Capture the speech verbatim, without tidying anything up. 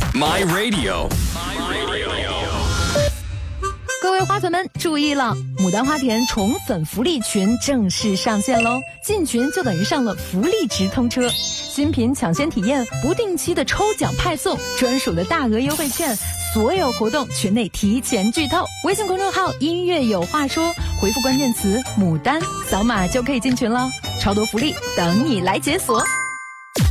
My Radio。 各位花粉们注意了，牡丹花田宠粉福利群正式上线喽！进群就等于上了福利直通车，新品抢先体验，不定期的抽奖派送，专属的大额优惠券，所有活动群内提前剧透。微信公众号音乐有话说，回复关键词牡丹，扫码就可以进群了，超多福利等你来解锁。